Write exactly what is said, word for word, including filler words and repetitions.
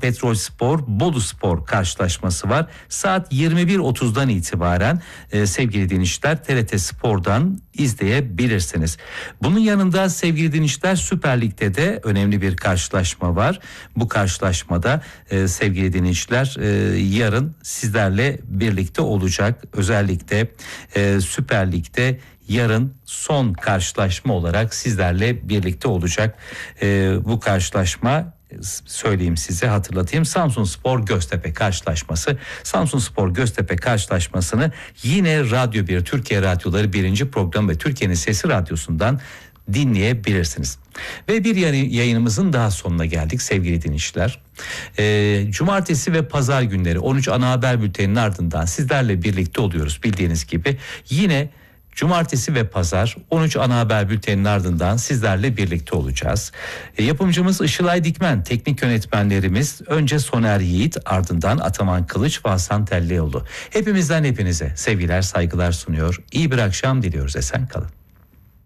Petrolspor Boluspor karşılaşması var. Saat yirmi bir otuzdan itibaren e, sevgili dinleyiciler T R T Spor'dan izleyebilirsiniz. Bunun yanında sevgili dinleyiciler Süper Lig'de de önemli bir karşılaşma var. Bu karşılaşmada e, sevgili dinleyiciler e, yarın sizlerle birlikte olacak. Özellikle e, Süper Lig'de yarın son karşılaşma olarak sizlerle birlikte olacak. E, bu karşılaşma söyleyeyim size, hatırlatayım. Samsunspor Göztepe karşılaşması. Samsunspor Göztepe karşılaşmasını yine Radyo bir, Türkiye Radyoları birinci program ve Türkiye'nin Sesi Radyosu'ndan dinleyebilirsiniz. Ve bir yayınımızın daha sonuna geldik sevgili dinleyiciler. Ee, Cumartesi ve pazar günleri on üç ana haber bülteninin ardından sizlerle birlikte oluyoruz bildiğiniz gibi. Yine Cumartesi ve pazar on üç ana haber bülteninin ardından sizlerle birlikte olacağız. E, yapımcımız Işılay Dikmen, teknik yönetmenlerimiz önce Soner Yiğit, ardından Ataman Kılıç ve Hasan Tellioğlu. Hepimizden hepinize sevgiler, saygılar sunuyor. İyi bir akşam diliyoruz, esen kalın.